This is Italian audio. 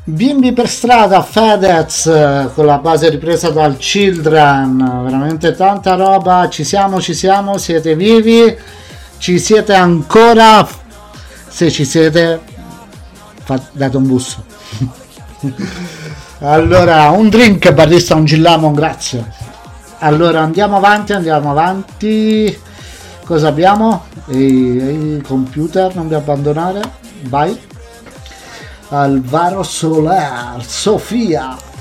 Bimbi per strada, Fedez, con la base ripresa dal Children, veramente tanta roba. Ci siamo, siete vivi, ci siete ancora? Se ci siete, date un busso. Allora, un drink, barista, un gillamon, grazie. Allora andiamo avanti. Cosa abbiamo? Il computer, non mi abbandonare. Vai. Alvaro Soler, Sofia.